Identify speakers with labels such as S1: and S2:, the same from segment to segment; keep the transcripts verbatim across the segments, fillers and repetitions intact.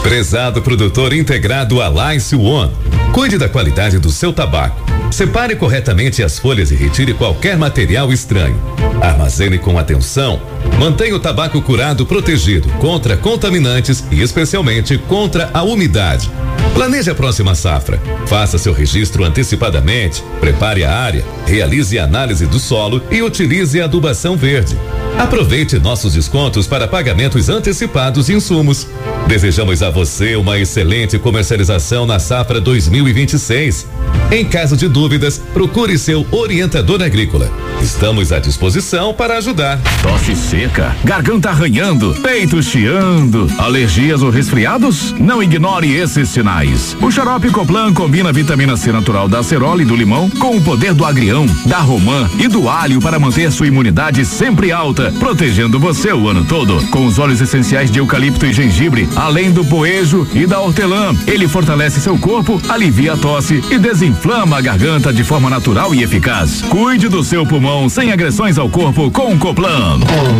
S1: Prezado produtor integrado Alliance One, cuide da qualidade do seu tabaco. Separe corretamente as folhas e retire qualquer material estranho. Armazene com atenção. Mantenha o tabaco curado protegido contra contaminantes e especialmente contra a umidade. Planeje a próxima safra. Faça seu registro antecipadamente, prepare a área, realize a análise do solo e utilize a adubação verde. Aproveite nossos descontos para pagamentos antecipados de insumos. Desejamos a você uma excelente comercialização na safra dois mil e vinte e seis. Em caso de dúvidas, procure seu orientador agrícola. Estamos à disposição para ajudar.
S2: Tosse seca, garganta arranhando, peito chiando, alergias ou resfriados? Não ignore esses sinais. O xarope Coplan combina a vitamina C natural da acerola e do limão com o poder do agrião, da romã e do alho para manter sua imunidade sempre alta, protegendo você o ano todo. Com os óleos essenciais de eucalipto e gengibre, além do poejo e da hortelã, ele fortalece seu corpo, alivia a tosse e desinflama a garganta de forma natural e eficaz. Cuide do seu pulmão sem agressões ao corpo com o Coplan.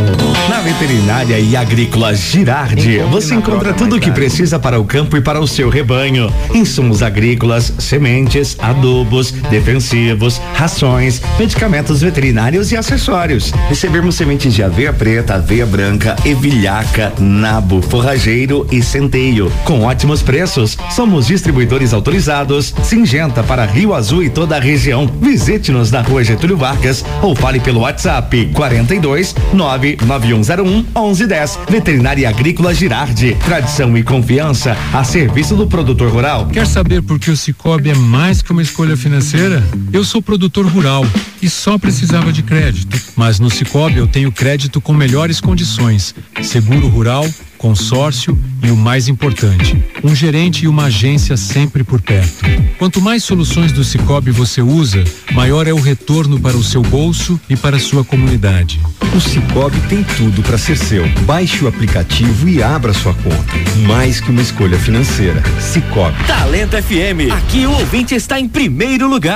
S3: Na Veterinária e Agrícola Girardi, você encontra tudo o que precisa para o campo e para o seu rebanho. Insumos agrícolas, sementes, adubos, defensivos, rações, medicamentos veterinários e acessórios. Recebemos sementes de aveia preta, aveia branca, evilhaca, nabo, forrageiro e centeio, com ótimos preços. Somos distribuidores autorizados, Singenta para Rio Azul e toda a região. Visite-nos na Rua Getúlio Vargas ou fale pelo WhatsApp quarenta e dois nove nove um zero um onze dez. Veterinária Agrícola Girardi, tradição e confiança a serviço do produtor rural.
S4: Quer saber por que o Sicoob é mais que uma escolha financeira? Eu sou produtor rural e só precisava de crédito, mas no Sicoob eu tenho crédito com melhores condições, seguro rural, consórcio e o mais importante, um gerente e uma agência sempre por perto. Quanto mais soluções do Sicoob você usa, maior é o retorno para o seu bolso e para a sua comunidade.
S5: O Sicoob tem tudo para ser seu. Baixe o aplicativo e abra sua conta. Mais que uma escolha financeira. Sicoob.
S6: Talento F M. Aqui o ouvinte está em primeiro lugar.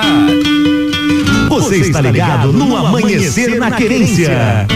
S3: Você, Você está ligado no Amanhecer na Querência.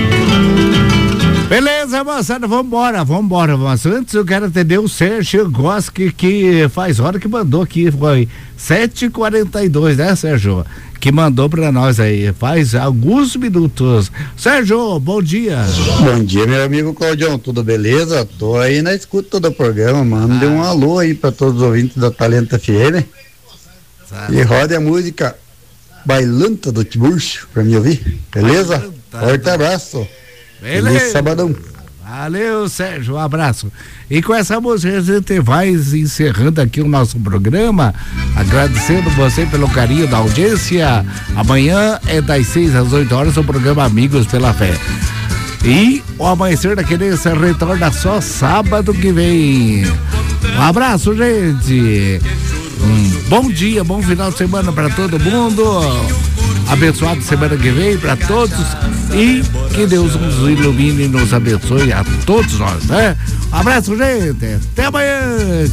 S7: Beleza, moçada, vambora, vambora, mas antes eu quero atender o Sérgio Goski, que faz hora que mandou aqui, foi sete e quarenta e dois, né, Sérgio? Que mandou pra nós aí, faz alguns minutos. Sérgio, bom dia.
S8: Bom dia, meu amigo Claudião, tudo beleza? Tô aí na escuta do programa, mande ah. um alô aí pra todos os ouvintes da Talento F M. Sabe. E roda a música Bailanta do Tiburcio pra me ouvir, beleza? Forte abraço.
S7: Beleza.
S8: Feliz sabadão.
S7: Valeu, Sérgio, um abraço. E com essa música a gente vai encerrando aqui o nosso programa, agradecendo você pelo carinho da audiência. Amanhã é das seis às oito horas o programa Amigos pela Fé. E o Amanhecer da Querência retorna só sábado que vem. Um abraço, gente. Um bom dia, bom final de semana para todo mundo. Abençoado semana que vem para todos e que Deus nos ilumine e nos abençoe a todos nós, né? Um abraço, gente. Até amanhã.